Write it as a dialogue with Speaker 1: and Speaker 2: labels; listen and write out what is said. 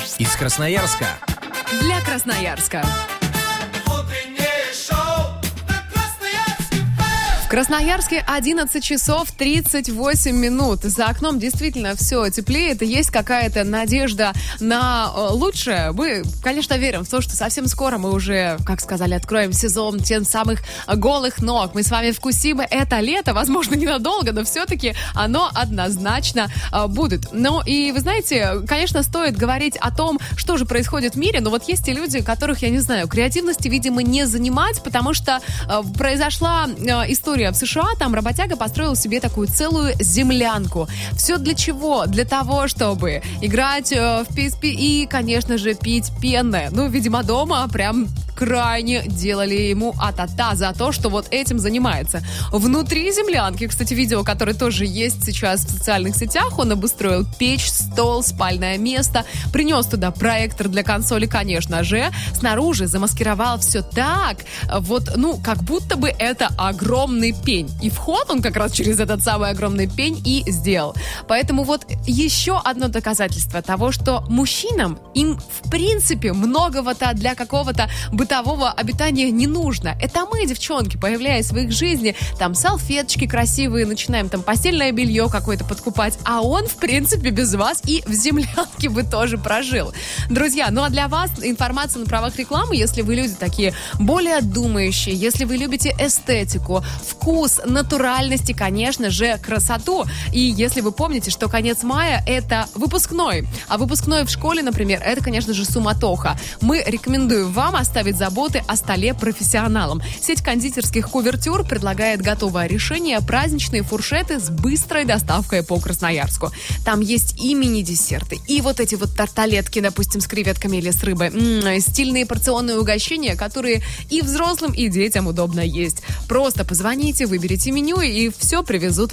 Speaker 1: Из Красноярска.
Speaker 2: Для Красноярска. В Красноярске 11 часов 38 минут. За окном действительно все теплеет, и есть какая-то надежда на лучшее. Мы, конечно, верим в то, что совсем скоро мы уже, как сказали, откроем сезон тем самых голых ног. Мы с вами вкусим это лето, возможно, ненадолго, но все-таки оно однозначно будет. Ну и вы знаете, конечно, стоит говорить о том, что же происходит в мире, но вот есть и люди, которых, я не знаю, креативности, видимо, не занимать, потому что произошла история в США, там работяга построил себе такую целую землянку. Все для чего? Для того, чтобы играть в PSP и, конечно же, пить пенное. Ну, видимо, дома прям крайне делали ему а-та-та за то, что вот этим занимается. Внутри землянки, кстати, видео, которое тоже есть сейчас в социальных сетях, он обустроил печь, стол, спальное место, принес туда проектор для консоли, конечно же, снаружи замаскировал все так, вот, ну, как будто бы это огромный пень. И вход он как раз через этот самый огромный пень и сделал. Поэтому вот еще одно доказательство того, что мужчинам, им в принципе многого-то для какого-то бытового обитания не нужно. Это мы, девчонки, появляясь в их жизни, там салфеточки красивые, начинаем там постельное белье какое-то подкупать, а он, в принципе, без вас и в землянке бы тоже прожил. Друзья, ну а для вас информация на правах рекламы, если вы люди такие более думающие, если вы любите эстетику, вкус, натуральность и, конечно же, красоту. И если вы помните, что конец мая — это выпускной, а выпускной в школе, например, это, конечно же, суматоха. Мы рекомендуем вам оставить заботы о столе профессионалам. Сеть кондитерских кувертюр предлагает готовое решение — праздничные фуршеты с быстрой доставкой по Красноярску. Там есть и мини-десерты, и вот эти вот тарталетки, допустим, с креветками или с рыбой. Стильные порционные угощения, которые и взрослым, и детям удобно есть. Просто позвоните, выберите меню, и все привезут